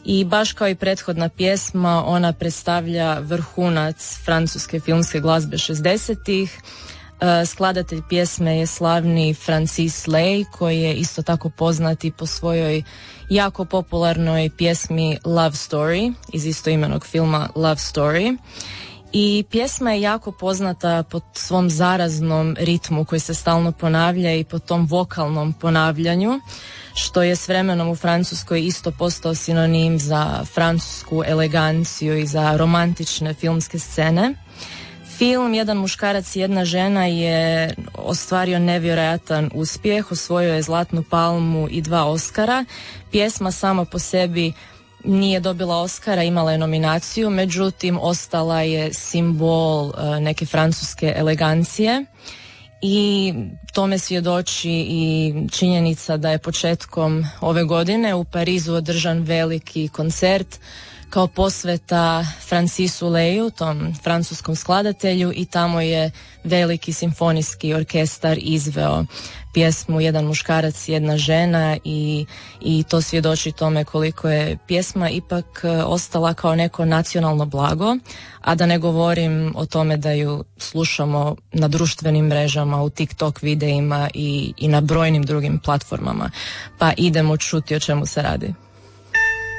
I baš kao i prethodna pjesma, ona predstavlja vrhunac francuske filmske glazbe 60-ih. Skladatelj pjesme je slavni Francis Lay, koji je isto tako poznat i po svojoj jako popularnoj pjesmi Love Story iz istoimenog filma Love Story. I pjesma je jako poznata po svom zaraznom ritmu koji se stalno ponavlja i po tom vokalnom ponavljanju, što je s vremenom u Francuskoj isto postao sinonim za francusku eleganciju i za romantične filmske scene. Film Jedan muškarac i jedna žena je ostvario nevjerojatan uspjeh, osvojio je Zlatnu palmu i 2 Oscara. Pjesma sama po sebi nije dobila Oscara, imala je nominaciju, međutim ostala je simbol neke francuske elegancije i tome svjedoči i činjenica da je početkom ove godine u Parizu održan veliki koncert kao posveta Francisu Layu, tom francuskom skladatelju, i tamo je veliki simfonijski orkestar izveo pjesmu Jedan muškarac i jedna žena i to svjedoči tome koliko je pjesma ipak ostala kao neko nacionalno blago, a da ne govorim o tome da ju slušamo na društvenim mrežama, u TikTok videima i na brojnim drugim platformama. Pa idemo čuti o čemu se radi.